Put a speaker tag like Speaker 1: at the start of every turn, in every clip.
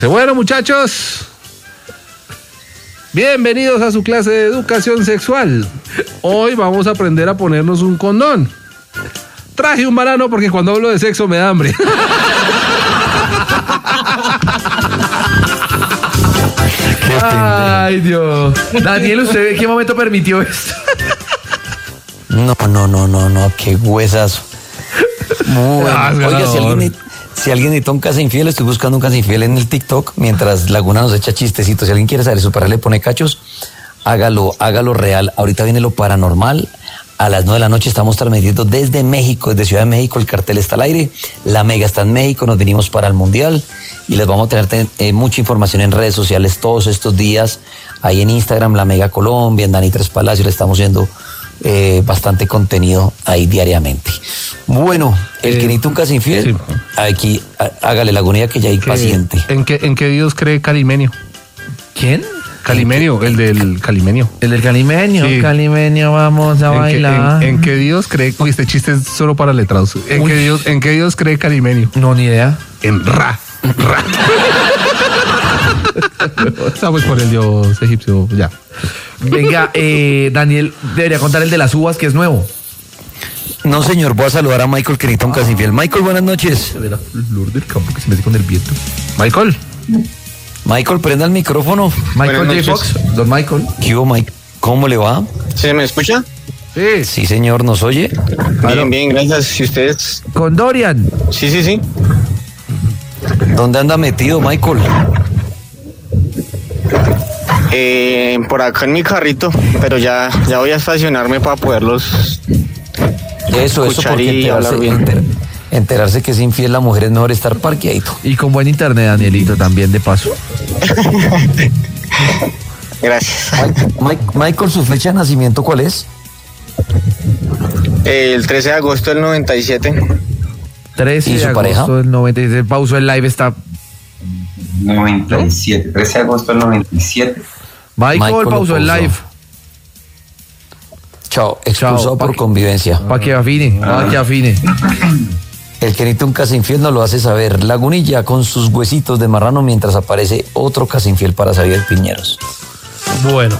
Speaker 1: Bueno, muchachos, bienvenidos a su clase de educación sexual. Hoy vamos a aprender a ponernos un condón. Traje un banano porque cuando hablo de sexo me da hambre. Ay, Dios.
Speaker 2: Daniel, ¿usted en qué momento permitió esto?
Speaker 3: No, qué huesazo. Bueno, oiga, si alguien necesita un casa infiel, estoy buscando un casa infiel en el TikTok, mientras Laguna nos echa chistecitos. Si alguien quiere saber, su pareja le pone cachos, hágalo real. Ahorita viene lo paranormal. A las 9 de la noche estamos transmitiendo desde México, desde Ciudad de México. El cartel está al aire, la Mega está en México, nos venimos para el Mundial y les vamos a tener mucha información en redes sociales todos estos días. Ahí en Instagram, la Mega Colombia, en Dani Tres Palacios, le estamos viendo bastante contenido ahí diariamente. Bueno, el que necesita un casa infiel, sí. Aquí hágale la agonía que ya hay paciente.
Speaker 1: ¿En qué Dios cree Calimenio?
Speaker 2: ¿Quién?
Speaker 1: Calimenio, el del Calimenio.
Speaker 2: El del Calimenio.
Speaker 1: Sí.
Speaker 2: Calimenio, vamos a bailar.
Speaker 1: ¿En qué Dios cree? Uy, este chiste es solo para letrados. ¿En qué Dios cree Calimenio?
Speaker 2: No, ni idea.
Speaker 1: En Ra. Estamos por el dios egipcio, ya.
Speaker 2: Venga, Daniel debería contar el de las uvas, que es nuevo.
Speaker 3: No, señor, voy a saludar a Michael, que necesita un casa infiel. Michael, buenas noches.
Speaker 1: De la flor del campo que se mete con el viento. Michael,
Speaker 3: prenda el micrófono.
Speaker 2: Michael J. Fox, don Michael.
Speaker 3: ¿Qué hubo, Mike? ¿Cómo le va?
Speaker 4: ¿Se me escucha?
Speaker 3: Sí, señor, ¿nos oye?
Speaker 4: Bien, gracias. ¿Y ustedes?
Speaker 2: Con Dorian.
Speaker 4: Sí.
Speaker 3: ¿Dónde anda metido, Michael?
Speaker 4: Por acá en mi carrito, pero ya voy a estacionarme para poderlos
Speaker 3: Eso porque enterarse que es infiel la mujer es mejor estar parqueadito.
Speaker 2: Y con buen internet, Danielito, también de paso.
Speaker 4: Gracias.
Speaker 3: Michael, ¿su fecha de nacimiento cuál es?
Speaker 4: El 13 de agosto del 97.
Speaker 2: 13
Speaker 3: ¿Y su
Speaker 2: de
Speaker 3: pareja?
Speaker 2: agosto del 97. Pausó el live, está...
Speaker 5: 97, 13 de agosto del 97.
Speaker 2: Michael pausó el live.
Speaker 3: Chao, expulsado por convivencia.
Speaker 2: Para que afine.
Speaker 3: El que necesita un casa infiel no lo hace saber. Lagunilla con sus huesitos de marrano mientras aparece otro casa infiel para Xavier Piñeros.
Speaker 1: Bueno.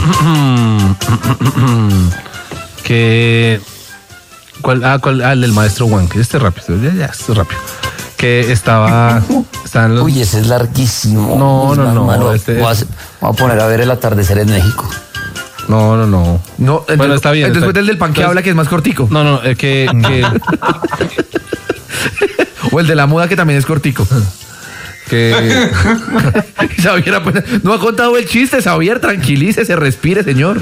Speaker 1: El del maestro Juan, que este rápido, ya, este rápido. Que están los...
Speaker 3: Uy, ese es larguísimo.
Speaker 1: No.
Speaker 3: Voy a poner a ver el atardecer en México.
Speaker 1: No. Bueno, está bien.
Speaker 2: Después del pan que habla, que es más cortico.
Speaker 1: No, que...
Speaker 2: O el de la muda, que también es cortico.
Speaker 1: Que...
Speaker 2: Xavier, no ha contado el chiste, Xavier, tranquilícese, respire, señor.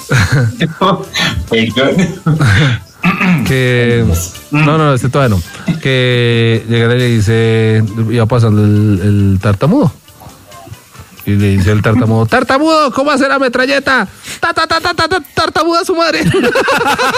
Speaker 1: Que... No, este todavía no. Que llega y le dice, iba pasando el tartamudo. Y le dice el tartamudo, ¿cómo hace la metralleta? Tartamuda su madre.